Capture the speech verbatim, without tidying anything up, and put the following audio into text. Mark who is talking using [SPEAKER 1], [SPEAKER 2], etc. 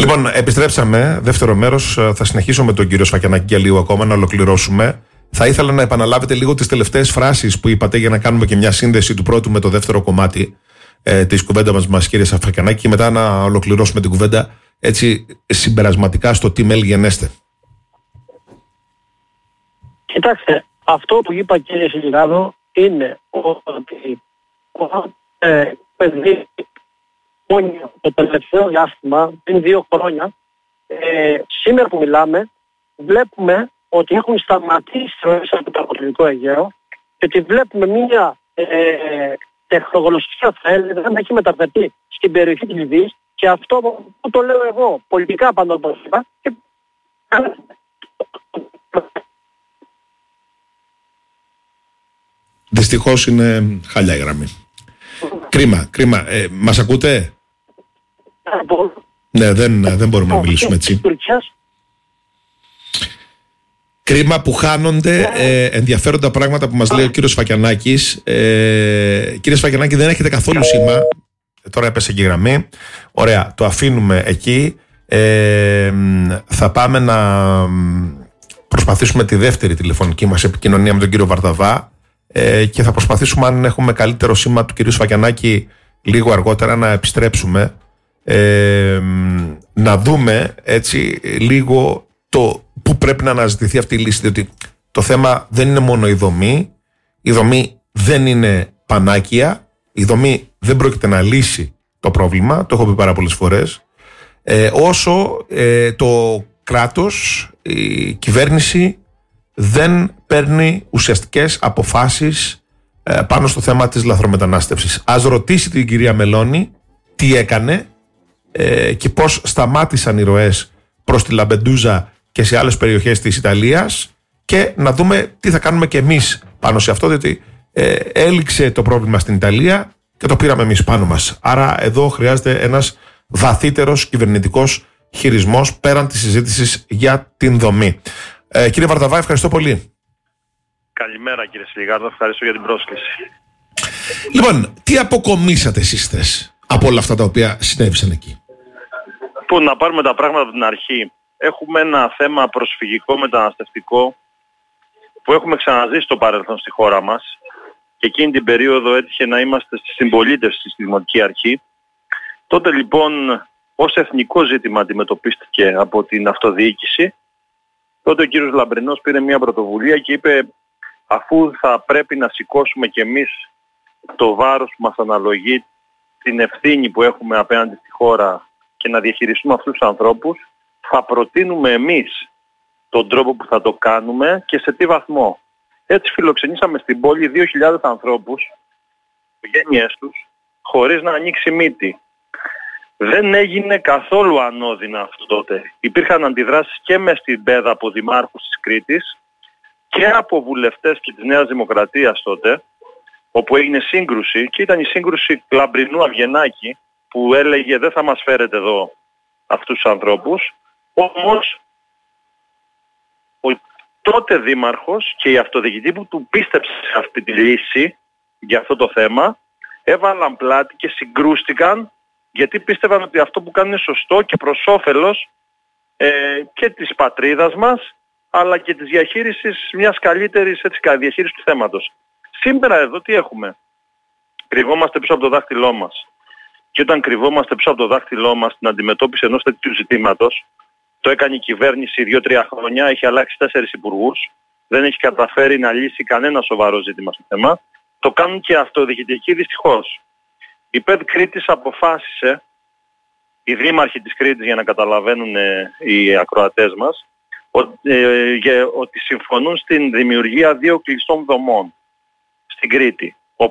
[SPEAKER 1] Λοιπόν, επιστρέψαμε. Δεύτερο μέρος. Θα συνεχίσω με τον κύριο Σφακιανάκη για λίγο ακόμα να ολοκληρώσουμε. Θα ήθελα να επαναλάβετε λίγο τις τελευταίες φράσεις που είπατε για να κάνουμε και μια σύνδεση του πρώτου με το δεύτερο κομμάτι ε, της κουβέντας μας, μας, κύριε Σφακιανάκη, και μετά να ολοκληρώσουμε την κουβέντα έτσι συμπερασματικά στο τι μέλη γενέστε.
[SPEAKER 2] Κοιτάξτε, αυτό που είπα, κύριε Σιλιγάδο, είναι ότι ε, παιδί, το τελευταίο διάστημα, πριν δύο χρόνια, ε, σήμερα που μιλάμε, βλέπουμε ότι έχουν σταματήσει ροές από το Ανατολικό Αιγαίο και ότι βλέπουμε μια ε, τεχνογνωσία, θα έλεγα, να έχει μεταφερθεί στην περιοχή της Λιβύης, και αυτό που το λέω εγώ, πολιτικά πάντα όπως είπα, και...
[SPEAKER 1] Δυστυχώς είναι χαλιά η γραμμή. Κρίμα, κρίμα. Ε, μας ακούτε? Ναι, δεν, δεν μπορούμε να μιλήσουμε έτσι. Κρίμα που χάνονται ε, ενδιαφέροντα πράγματα που μας λέει ο κύριος Σφακιανάκης. Ε, κύριε Σφακιανάκη, δεν έχετε καθόλου σήμα. Ε, τώρα έπεσε και η γραμμή. Ωραία, το αφήνουμε εκεί. Ε, θα πάμε να προσπαθήσουμε τη δεύτερη τηλεφωνική μας επικοινωνία με τον κύριο Βαρδαβά ε, και θα προσπαθήσουμε, αν έχουμε καλύτερο σήμα του κυρίου Σφακιανάκη, λίγο αργότερα να επιστρέψουμε. Ε, να δούμε έτσι λίγο το που πρέπει να αναζητηθεί αυτή η λύση, διότι το θέμα δεν είναι μόνο η δομή, η δομή δεν είναι πανάκια, η δομή δεν πρόκειται να λύσει το πρόβλημα, το έχω πει πάρα πολλές φορές, ε, όσο ε, το κράτος, η κυβέρνηση δεν παίρνει ουσιαστικές αποφάσεις ε, πάνω στο θέμα της λαθρομετανάστευσης. Ας ρωτήσει την κυρία Μελώνη τι έκανε ε, και πώς σταμάτησαν οι ροές προς τη Λαμπεντούζα και σε άλλες περιοχές της Ιταλίας, και να δούμε τι θα κάνουμε και εμείς πάνω σε αυτό, διότι ε, έληξε το πρόβλημα στην Ιταλία και το πήραμε εμείς πάνω μας. Άρα εδώ χρειάζεται ένας βαθύτερος κυβερνητικός χειρισμός πέραν της συζήτησης για την δομή. Ε, κύριε Βαρδαβά, ευχαριστώ πολύ.
[SPEAKER 3] Καλημέρα κύριε Σιλιγάρδο, ευχαριστώ για την πρόσκληση.
[SPEAKER 1] Λοιπόν, τι αποκομίσατε εσείς χθες από όλα αυτά τα οποία συνέβησαν εκεί?
[SPEAKER 3] Που να πάρουμε τα πράγματα από την αρχή. Έχουμε ένα θέμα προσφυγικό μεταναστευτικό που έχουμε ξαναζήσει στο παρελθόν στη χώρα μας, και εκείνη την περίοδο έτυχε να είμαστε στη συμπολίτευση στη Δημοτική Αρχή. Τότε λοιπόν ως εθνικό ζήτημα αντιμετωπίστηκε από την αυτοδιοίκηση. Τότε ο κύριος Λαμπρινός πήρε μια πρωτοβουλία και είπε, αφού θα πρέπει να σηκώσουμε κι εμείς το βάρος που μας αναλογεί, την ευθύνη που έχουμε απέναντι στη χώρα και να διαχειριστούμε αυτούς τους ανθρώπους, θα προτείνουμε εμείς τον τρόπο που θα το κάνουμε και σε τι βαθμό. Έτσι φιλοξενήσαμε στην πόλη δύο χιλιάδες ανθρώπους, οικογένειές τους, χωρίς να ανοίξει μύτη. Δεν έγινε καθόλου ανώδυνα αυτό τότε. Υπήρχαν αντιδράσεις και μες στην πέδα από δημάρχους της Κρήτης και από βουλευτές και της Νέας Δημοκρατίας τότε, όπου έγινε σύγκρουση, και ήταν η σύγκρουση Λαμπρινού Αυγενάκη, που έλεγε δεν θα μας φέρετε εδώ αυτούς τους ανθρώπους. Όμως ο τότε δήμαρχος και η αυτοδιοικητή που του πίστεψε σε αυτή τη λύση για αυτό το θέμα έβαλαν πλάτη και συγκρούστηκαν, γιατί πίστευαν ότι αυτό που κάνουν είναι σωστό και προς όφελος ε, και της πατρίδας μας, αλλά και της διαχείρισης μιας καλύτερης έτσι, διαχείρισης του θέματος. Σήμερα εδώ τι έχουμε? Κρυβόμαστε πίσω από το δάχτυλό μας. Και όταν κρυβόμαστε πίσω από το δάχτυλό μας στην αντιμετώπιση ενός τέτοιου ζητήματος, το έκανε η κυβέρνηση δύο-τρία χρόνια, έχει αλλάξει τέσσερις υπουργούς, δεν έχει καταφέρει να λύσει κανένα σοβαρό ζήτημα στο θέμα, το κάνουν και αυτοδιοικητικοί δυστυχώς. Η ΠΕΔ Κρήτης αποφάσισε, οι δήμαρχοι της Κρήτης για να καταλαβαίνουν ε, οι ακροατές μας, ότι, ε, για, ότι συμφωνούν στην δημιουργία δύο κλειστών δομών στην Κρήτη.